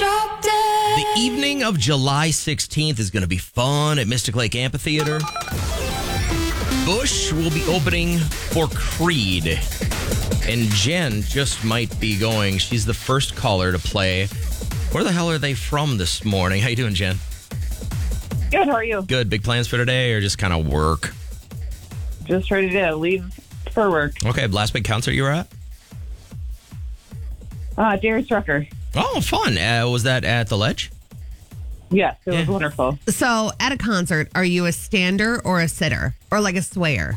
The evening of July 16th is going to be fun at Mystic Lake Amphitheater. Bush will be opening for Creed. And Jen just might be going. She's the first caller to play. Where the hell are they from this morning? How you doing, Jen? Good, how are you? Good. Big plans for today or just kind of work? Just ready to leave for work. Okay, last big concert you were at? Darius Rucker. Oh, fun. Was that at the Ledge? Yes, it was wonderful. So, at a concert, are you a stander or a sitter? Or like a swayer?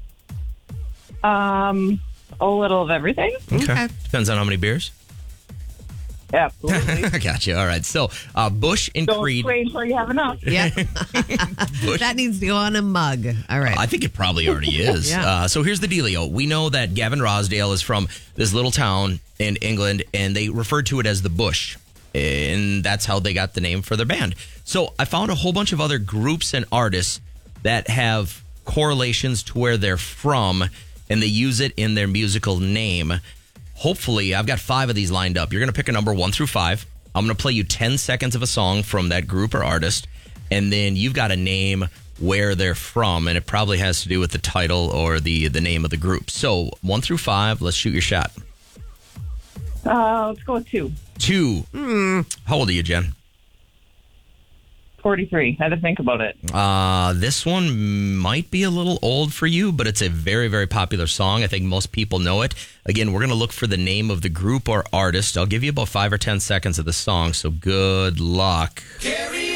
A little of everything. Okay. Depends on how many beers. Absolutely. I got you. All right. So, Bush and Don't Creed. sway until you have enough. Yeah. Bush. That needs to go on a mug. All right. I think it probably already is. Yeah. So here's the dealio. We know that Gavin Rossdale is from this little town in England, and they referred to it as the Bush. And that's how they got the name for their band. So I found a whole bunch of other groups and artists that have correlations to where they're from, and they use it in their musical name. Hopefully, I've got 5 of these lined up. You're going to pick a number 1 through 5. I'm going to play you 10 seconds of a song from that group or artist, and then you've got to name where they're from, and it probably has to do with the title or the name of the group. So 1 through 5, let's shoot your shot. Let's go with 2. 2. How old are you, Jen? 43. I had to think about it. This one might be a little old for you, but it's a very, very popular song. I think most people know it. Again, we're going to look for the name of the group or artist. I'll give you about 5 or 10 seconds of the song, so good luck. Carry